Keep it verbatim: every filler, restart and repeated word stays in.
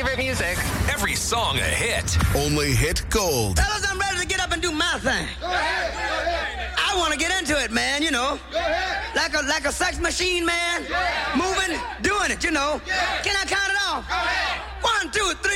favorite music. Every song a hit. Only Hit Gold. Fellas, I'm ready to get up and do my thing. Go ahead, go ahead. I want to get into it, man, you know. Go ahead. Like a like a sex machine, man. Yeah. Moving, doing it, you know. Yeah. Can I count it off? Go ahead. One, two, three.